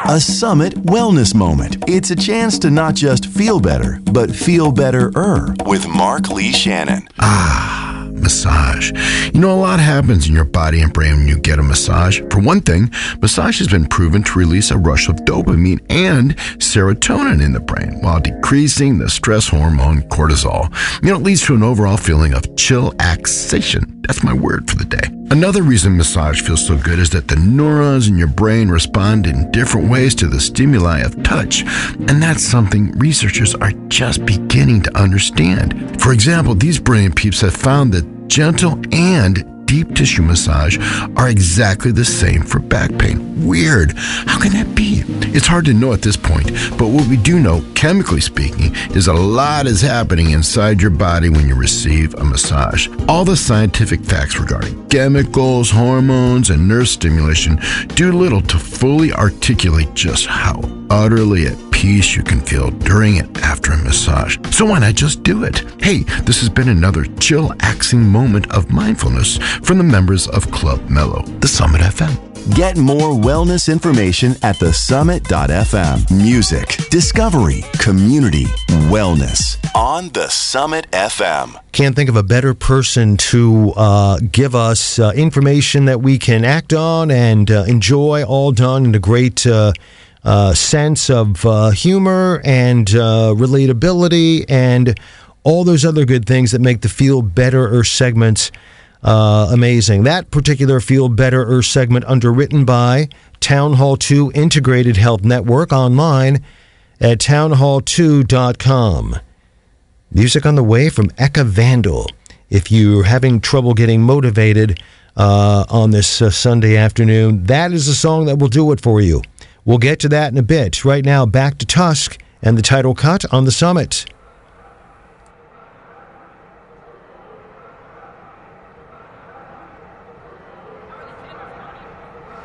A Summit Wellness Moment. It's a chance to not just feel better, but feel better-er with Mark Lee Shannon. Massage. You know, a lot happens in your body and brain when you get a massage. For one thing, massage has been proven to release a rush of dopamine and serotonin in the brain while decreasing the stress hormone cortisol. You know, it leads to an overall feeling of chillaxation. That's my word for the day. Another reason massage feels so good is that the neurons in your brain respond in different ways to the stimuli of touch, and that's something researchers are just beginning to understand. For example, these brilliant peeps have found that gentle and deep tissue massage are exactly the same for back pain. Weird. How can that be? It's hard to know at this point, but what we do know, chemically speaking, is a lot is happening inside your body when you receive a massage. All the scientific facts regarding chemicals, hormones, and nerve stimulation do little to fully articulate just how utterly at peace you can feel during and after a massage. So why not just do it? Hey, this has been another chillaxing moment of mindfulness from the members of Club Mellow, the Summit FM. Get more wellness information at thesummit.fm. Music, discovery, community, wellness on the Summit FM. Can't think of a better person to give us information that we can act on and enjoy, all done in a great sense of humor and relatability and all those other good things that make the Feel Better-er segments amazing. That particular Feel Better-er segment underwritten by Town Hall 2 Integrated Health Network online at townhall2.com. Music on the way from Eka Vandal. If you're having trouble getting motivated on this Sunday afternoon, that is a song that will do it for you. We'll get to that in a bit. Right now, back to Tusk and the title cut on the Summit.